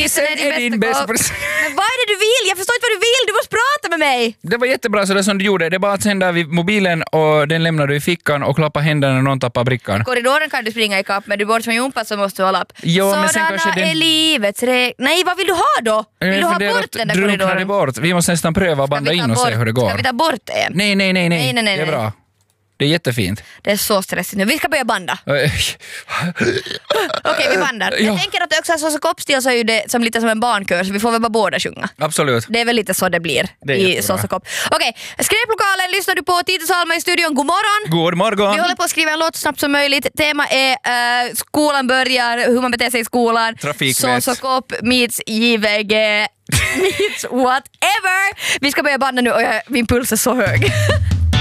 Polisen är din bästa present. Men vad är det du vill? Jag förstår inte vad du vill. Du måste prata med mig. Det var jättebra så det som du gjorde. Det är bara att sända vid mobilen och den lämnar du i fickan och klappa händerna när någon tappar brickan. Korridoren kan du springa i kapp, men du bort från jumpa så måste du hålla upp. Jo, men sen kanske är livets Nej, vad vill du ha då? Vill du ha bort den där korridoren? Bort. Vi måste nästan pröva att banda in och se hur det går. Ska vi ta bort en? Nej. Det är bra. Det är jättefint. Det är så stressigt nu. Vi ska börja banda. Okej, vi bandar. Ja. Jag tänker att också så koppstil så är ju det som lite som en barnkör, så vi får väl bara båda sjunga. Absolut. Det är väl lite så det blir i Såsakopp. Okej, skräplokalen lyssnar du på. Titus Alma i studion. God morgon. God morgon. Vi håller på att skriva en låt så snabbt som möjligt. Tema är skolan börjar, hur man beter sig i skolan. Trafikvett. Såsakopp meets JVG meets whatever. Vi ska börja banda nu och min puls är så hög.